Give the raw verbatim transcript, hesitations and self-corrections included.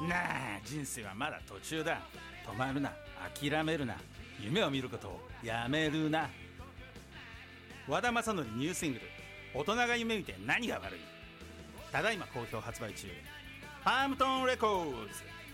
なあ、人生はまだ途中だ。止まるな、諦めるな、夢を見ることをやめるな。和田正則ニューシングル、大人が夢見て何が悪い。ただいま好評発売中。パームトーンレコーズ。